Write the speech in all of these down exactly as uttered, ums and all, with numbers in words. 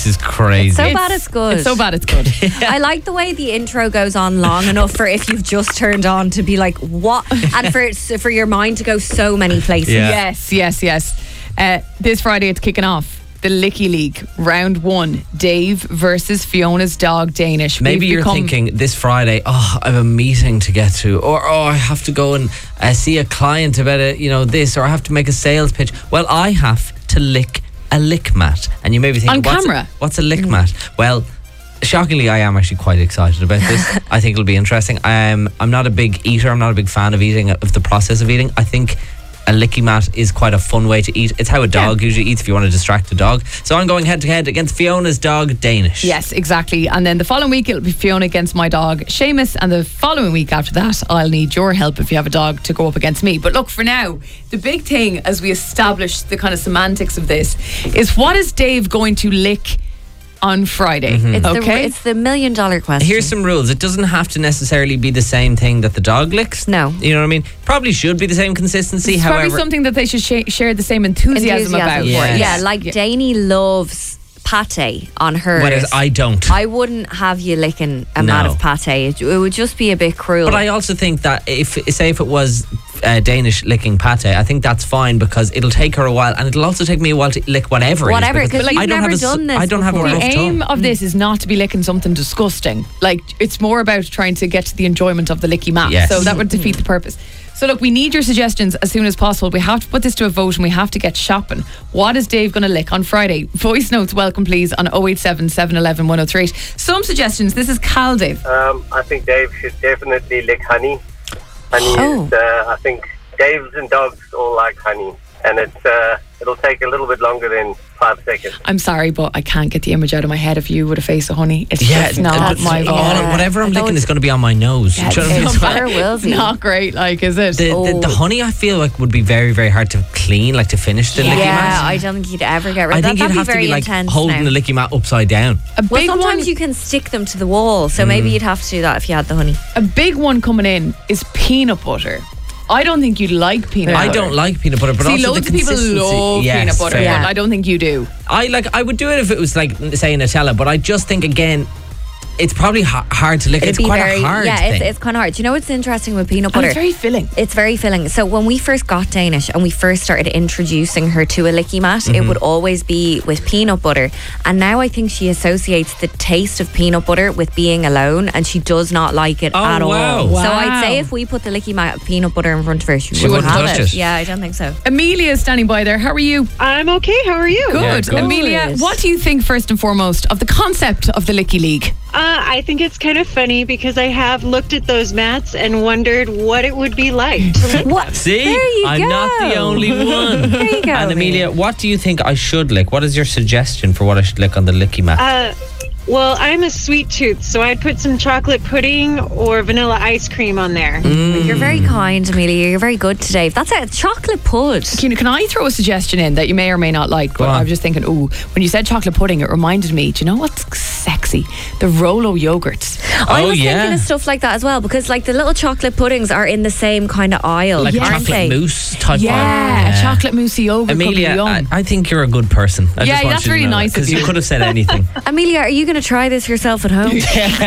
This is crazy. It's so It's- bad it's good. It's so bad it's good. I like the way the intro goes on long enough for if you've just turned on to be like, what? And for for your mind to go so many places. Yeah. Yes, yes, yes. Uh, this Friday it's kicking off. The Licky League, round one. Dave versus Fiona's dog, Danish. Maybe We've you're become- thinking this Friday, oh, I have a meeting to get to, or oh, I have to go and uh, see a client about it, you know, this, or I have to make a sales pitch. Well, I have to lick a lick mat, and you may be thinking, On what's camera? A, what's a lick mat? Well, shockingly, I am actually quite excited about this. I think it'll be interesting. Um, I'm not a big eater. I'm not a big fan of eating, of the process of eating. I think a licky mat is quite a fun way to eat. It's how a dog Yeah. usually eats if you want to distract a dog. So I'm going head to head against Fiona's dog, Danish. Yes, exactly. And then the following week it'll be Fiona against my dog, Seamus. And the following week after that, I'll need your help if you have a dog to go up against me. But look, for now, the big thing as we establish the kind of semantics of this is what is Dave going to lick on Friday? It's, Okay. the, it's the million dollar question. Here's some rules. It doesn't have to necessarily be the same thing that the dog licks. No. You know what I mean? Probably should be the same consistency. It's However, probably something that they should sh- share the same enthusiasm, about. Yes. for it. Yeah, like Yeah. Danny loves pate on hers. whereas I don't. I wouldn't have you licking a mat No. of pate. It, it would just be a bit cruel. But I also think that if, say, if it was uh, Danish licking pate, I think that's fine because it'll take her a while, and it'll also take me a while to lick whatever. it is, Whatever, because 'cause you've I don't never have a, s- done this I don't have a before. rough The aim tongue. of this is not to be licking something disgusting. Like, it's more about trying to get to the enjoyment of the licky mat. Yes. So that would defeat the purpose. So look, we need your suggestions as soon as possible. We have to put this to a vote and we have to get shopping. What is Dave going to lick on Friday? Voice notes welcome, please, on oh eight seven, seven one one, one oh three eight. Some suggestions. This is Cal Dave. Um, I think Dave should definitely lick honey. Honey Oh. is, uh, I think Daves and dogs all like honey, and it's uh, it'll take a little bit longer than five seconds. I'm sorry, but I can't get the image out of my head of you with a face of honey. It's Yeah, just not but my all- vibe. whatever I'm I thought- licking is going to be on my nose. Yeah, Do you know what I mean? it's So- not- Or will it's be. not great, like, is it? The, the, the Oh. honey, I feel like, would be very, very hard to clean, like to finish the licky yeah, mat. I don't think you'd ever get rid I of that. think That'd you'd be have to very be like intense holding now. the licky mat upside down. A Well, big sometimes one, you can stick them to the wall, so maybe Mm. you'd have to do that if you had the honey. a big one coming in is peanut butter. I don't think you'd like peanut I butter. don't like peanut butter, but See, also loads the of people consistency. love Yes, peanut butter, fair. but I don't think you do. I like. I would do it if it was like, say, Nutella, but I just think again, it's probably ha- hard to lick. It'd It's be quite very, a hard yeah, thing. it's, it's kind of hard. Do you know what's interesting with peanut And butter? it's very filling. It's very filling. So when we first got Danish and we first started introducing her to a licky mat, Mm-hmm. it would always be with peanut butter. And now I think she associates the taste of peanut butter with being alone, and she does not like it Oh, at wow. all. Wow. So I'd say if we put the licky mat of peanut butter in front of her, she, She wouldn't wouldn't have touch it. it. Yeah, I don't think so. Amelia is standing by there. How are you? I'm okay. How are you? Good. Yeah, good. Amelia, what do you think, first and foremost, of the concept of the Licky League? Uh, I think it's kind of funny because I have looked at those mats and wondered what it would be like to lick. What? See, There you I'm go. not the only one. There you go. And Amelia, what do you think I should lick? What is your suggestion for what I should lick on the licky mat? Uh, well, I'm a sweet tooth, so I'd put some chocolate pudding or vanilla ice cream on there. You're very kind, Amelia. You're very good today. That's a chocolate pud. Can, can I throw a suggestion in that you may or may not like? But on. I was just thinking, ooh, when you said chocolate pudding, it reminded me, do you know what's sexy? The Rolo yogurts. I Oh, was yeah. thinking of stuff like that as well, because like the little chocolate puddings are in the same kind of aisle, like aren't chocolate they? mousse type Yeah, of a chocolate moussey yogurt. Amelia, could be I, yum. I think you're a good person. I Yeah, just want that's you to really know nice of because you you. could have said anything. Amelia, are you going to try this yourself at home?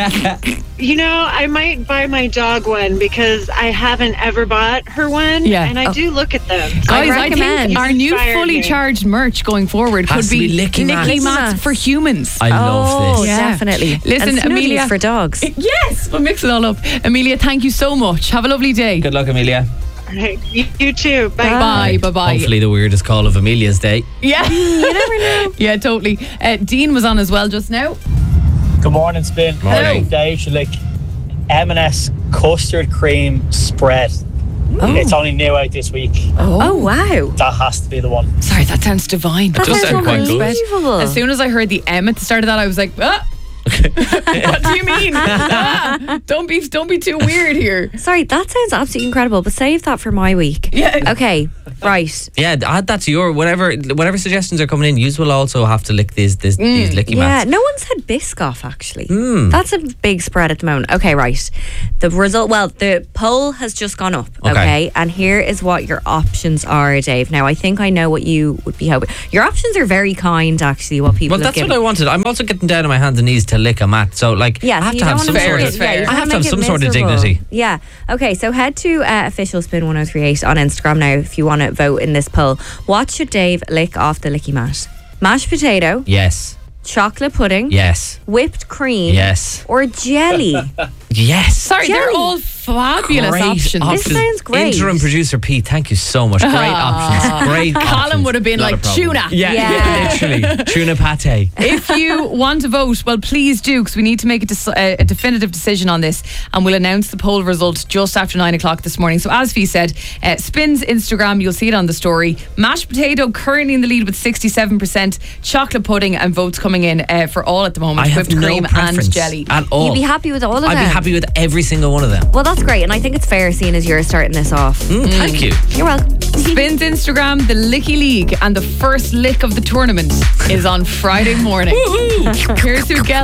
You know, I might buy my dog one because I haven't ever bought her one, Yeah. and I Oh. do look at them. Guys, I, recommend. think our new Inspired fully me. charged merch going forward Has could to be, be Licky Mats. Licky Mats Mats. for humans. I oh, love this. Yeah. definitely. Listen, and Snoodies Amelia- for dogs. Yes, we'll mix it all up. Amelia, thank you so much. Have a lovely day. Good luck, Amelia. All right, you, you too. Bye. Bye, bye, bye. Hopefully the weirdest call of Amelia's day. Yeah, you never know. Yeah, totally. Uh, Dean was on as well just now. Good morning, Spin. Morning. I think Dave should like M and S custard cream spread. It's only new out this week. Oh, wow. That has to be the one. Sorry, that sounds divine. That does sounds sound quite good. unbelievable. As soon as I heard the M at the start of that, I was like, ah. What do you mean? Ah, don't be don't be too weird here. Sorry, that sounds absolutely incredible, but save that for my week. Yeah. Okay, right. Yeah, add that to your whatever whatever suggestions are coming in. You will also have to lick these this, these licky Yeah, mats. no one said Biscoff actually. Hmm. That's a big spread at the moment. Okay, right. The result, well, the poll has just gone up. Okay. Okay. And here is what your options are, Dave. Now, I think I know what you would be hoping. Your options are very kind, actually, what people Well, have that's given. what I wanted. I'm also getting down on my hands and knees to lick a mat. So, like, Yeah, I so have you to don't have wanna some make Fair sort is of. it- fair. yeah, you I don't have to wanna have make some it sort of miserable. dignity. Yeah. Okay, so head to uh, official spin one oh three eight on Instagram now if you want to vote in this poll. What should Dave lick off the licky mat? Mashed potato, Yes. chocolate pudding, Yes. whipped cream, Yes. or jelly? Yes. Sorry, they're Jelly. all fabulous Great options. This sounds great. Interim producer Pete, thank you so much. Great options. Great Colin options. would have been Not a like, problem. tuna. Yeah, Yeah. yeah, literally. Tuna pate. If you want to vote, well, please do, because we need to make a, dec- uh, a definitive decision on this, and we'll announce the poll result just after nine o'clock this morning. So, as Fee said, uh, Spins Instagram, you'll see it on the story. Mashed potato currently in the lead with sixty-seven percent. Chocolate pudding and votes coming in uh, for all at the moment. I have Whipped no cream preference and jelly. at all. You'd be happy with all of I'd them? be happy with every single one of them. Well, that's great, and I think it's fair seeing as you're starting this off. Mm, Thank you. You're welcome. Spins Instagram, the Licky League, and the first lick of the tournament is on Friday morning. Here's who gets